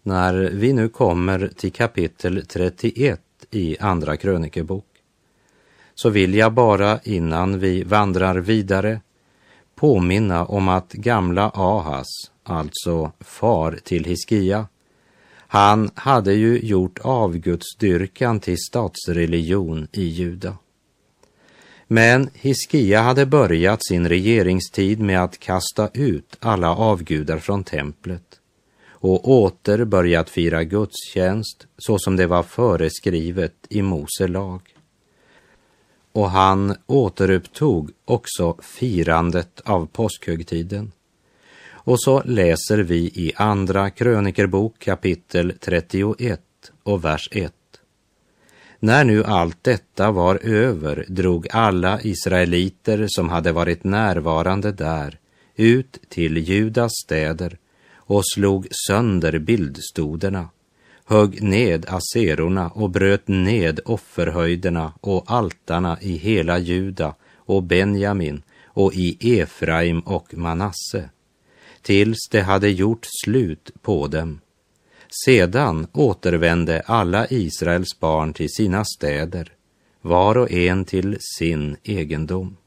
när vi nu kommer till kapitel 31 i Andra krönikebok, så vill jag bara innan vi vandrar vidare påminna om att gamla Ahas, alltså far till Hiskia, han hade ju gjort avgudsdyrkan till statsreligion i Juda. Men Hiskia hade börjat sin regeringstid med att kasta ut alla avgudar från templet och åter börjat fira gudstjänst så som det var föreskrivet i Mose lag. Och han återupptog också firandet av påskhögtiden. Och så läser vi i Andra krönikerbok kapitel 31 och vers 1. När nu allt detta var över drog alla israeliter som hade varit närvarande där ut till Judas städer och slog sönder bildstoderna, högg ned aserorna och bröt ned offerhöjderna och altarna i hela Juda och Benjamin och i Efraim och Manasse, tills det hade gjort slut på dem. Sedan återvände alla Israels barn till sina städer, var och en till sin egendom.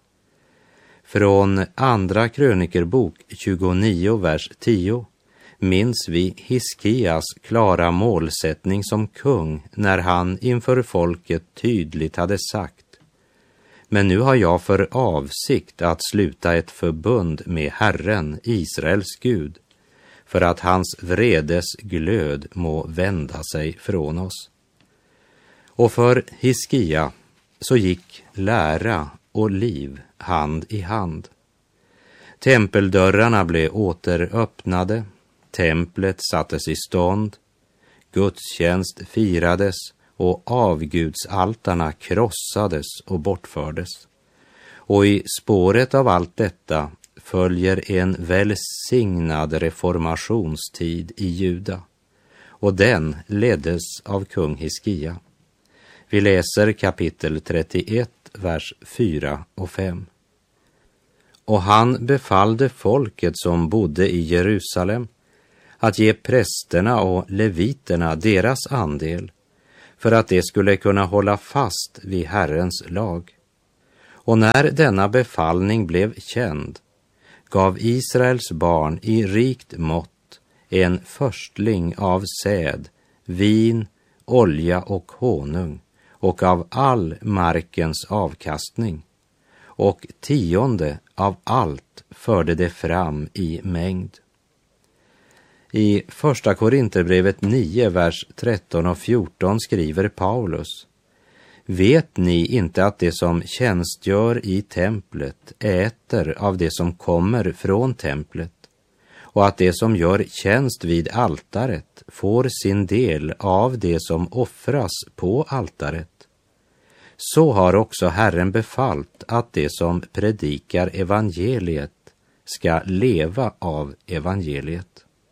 Från Andra krönikerbok 29, vers 10 minns vi Hiskias klara målsättning som kung när han inför folket tydligt hade sagt: men nu har jag för avsikt att sluta ett förbund med Herren, Israels Gud, för att hans vredes glöd må vända sig från oss. Och för Hiskia så gick lära och liv hand i hand. Tempeldörrarna blev återöppnade, templet sattes i stånd, gudstjänst firades och avgudsaltarna krossades och bortfördes. Och i spåret av allt detta följer en välsignad reformationstid i Juda, och den leddes av kung Hiskia. Vi läser kapitel 31, vers 4 och 5. Och han befallde folket som bodde i Jerusalem att ge prästerna och leviterna deras andel, för att de skulle kunna hålla fast vid Herrens lag. Och när denna befallning blev känd, gav Israels barn i rikt mått en förstling av säd, vin, olja och honung, och av all markens avkastning, och 10% av allt förde det fram i mängd. I första Korinterbrevet 9, vers 13 och 14 skriver Paulus: vet ni inte att det som tjänstgör i templet äter av det som kommer från templet, och att det som gör tjänst vid altaret får sin del av det som offras på altaret? Så har också Herren befallt att det som predikar evangeliet ska leva av evangeliet.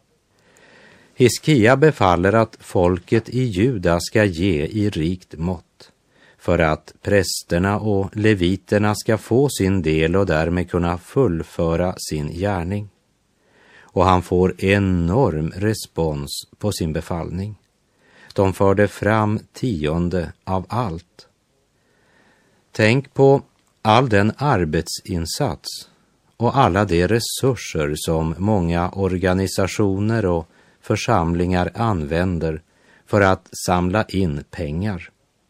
Hiskia befaller att folket i Juda ska ge i rikt mått, för att prästerna och leviterna ska få sin del och därmed kunna fullföra sin gärning. Och han får enorm respons på sin befallning. De förde fram 10% av allt. Tänk på all den arbetsinsats och alla de resurser som många organisationer och församlingar använder för att samla in pengar.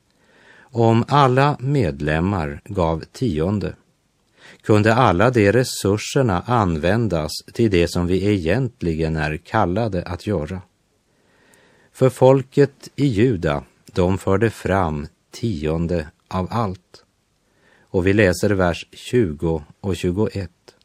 Om alla medlemmar gav 10%, kunde alla de resurserna användas till det som vi egentligen är kallade att göra. För folket i Juda, de förde fram 10% av allt. Och vi läser vers 20 och 21.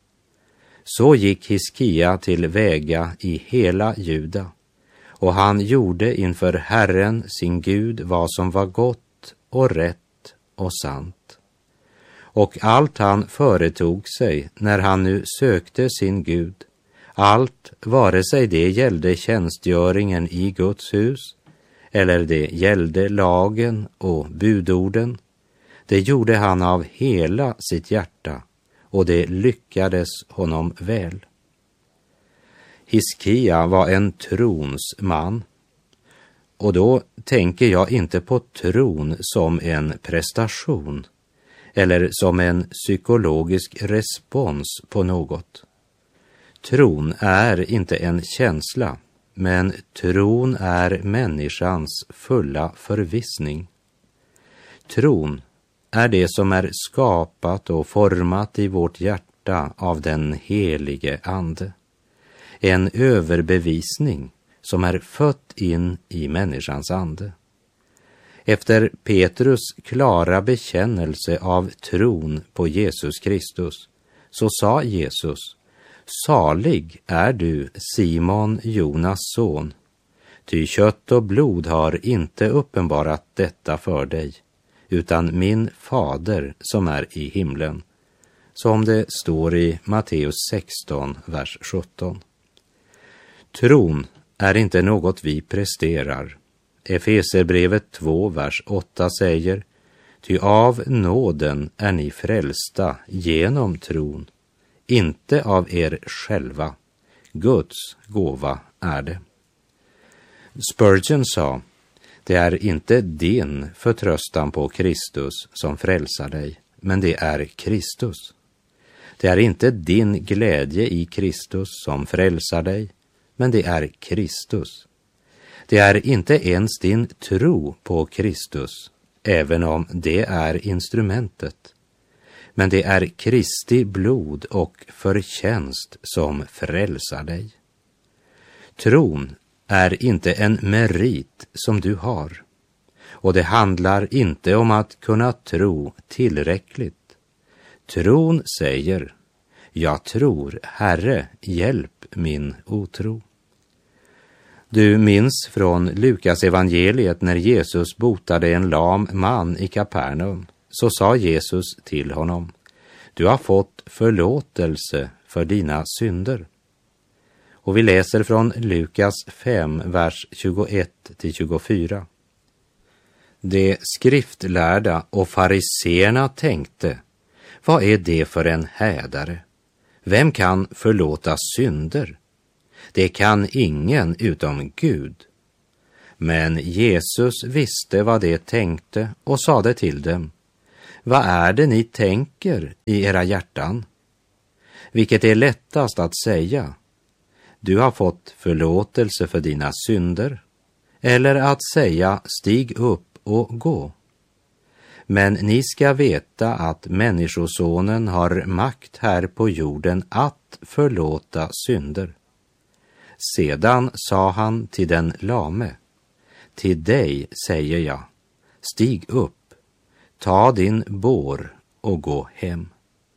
Så gick Hiskia till väga i hela Juda, och han gjorde inför Herren sin Gud vad som var gott och rätt och sant. Och allt han företog sig när han nu sökte sin Gud, allt, vare sig det gällde tjänstgöringen i Guds hus eller det gällde lagen och budorden, det gjorde han av hela sitt hjärta, och det lyckades honom väl. Hiskia var en trons man. Och då tänker jag inte på tron som en prestation eller som en psykologisk respons på något. Tron är inte en känsla, men tron är människans fulla förvissning. Tron är det som är skapat och format i vårt hjärta av den helige Ande. En överbevisning som är fött in i människans ande. Efter Petrus klara bekännelse av tron på Jesus Kristus så sa Jesus: salig är du, Simon, Jonas son, ty kött och blod har inte uppenbarat detta för dig, utan min fader som är i himlen. Som det står i Matteus 16, vers 17. Tron är inte något vi presterar. Efeserbrevet 2, vers 8 säger: ty av nåden är ni frälsta genom tron, inte av er själva. Guds gåva är det. Spurgeon sa: det är inte din förtröstan på Kristus som frälsar dig, men det är Kristus. Det är inte din glädje i Kristus som frälsar dig, men det är Kristus. Det är inte ens din tro på Kristus, även om det är instrumentet. Men det är Kristi blod och förtjänst som frälsar dig. Tron är inte en merit som du har. Och det handlar inte om att kunna tro tillräckligt. Tron säger: jag tror, Herre, hjälp min otro. Du minns från Lukas evangeliet när Jesus botade en lam man i Kapernaum, så sa Jesus till honom: du har fått förlåtelse för dina synder. Och vi läser från Lukas 5, vers 21-24. De skriftlärda och fariseerna tänkte: vad är det för en hädare? Vem kan förlåta synder? Det kan ingen utom Gud. Men Jesus visste vad de tänkte och sade till dem: vad är det ni tänker i era hjärtan? Vilket är lättast att säga: du har fått förlåtelse för dina synder, eller att säga: stig upp och gå. Men ni ska veta att människosonen har makt här på jorden att förlåta synder. Sedan sa han till den lame: till dig säger jag, stig upp, ta din bår och gå hem.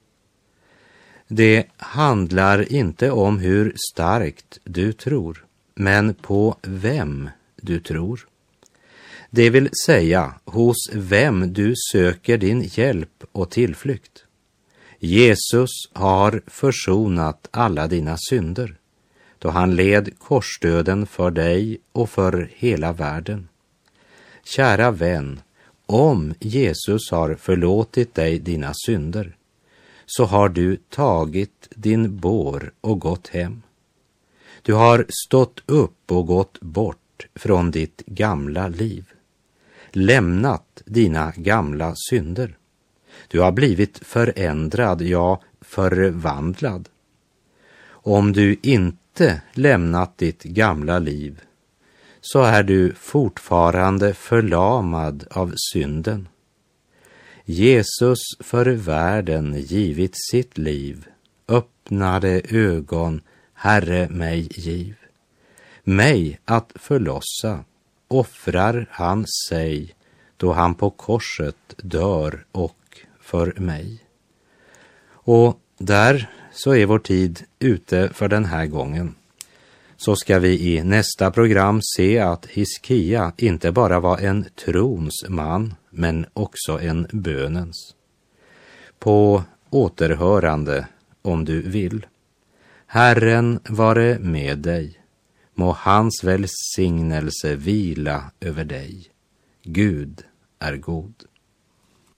Det handlar inte om hur starkt du tror, men på vem du tror. Det vill säga hos vem du söker din hjälp och tillflykt. Jesus har försonat alla dina synder, då han led korsdöden för dig och för hela världen. Kära vän, om Jesus har förlåtit dig dina synder, så har du tagit din bår och gått hem. Du har stått upp och gått bort från ditt gamla liv, lämnat dina gamla synder. Du har blivit förändrad, ja, förvandlad. Om du inte lämnat ditt gamla liv, så är du fortfarande förlamad av synden. Jesus för världen givit sitt liv, öppnade ögon, Herre mig giv. Mig att förlossa offrar han sig, då han på korset dör och för mig. Och där så är vår tid ute för den här gången. Så ska vi i nästa program se att Hiskia inte bara var en trons man, men också en bönens. På återhörande, om du vill. Herren vare med dig. Må hans välsignelse vila över dig. Gud är god.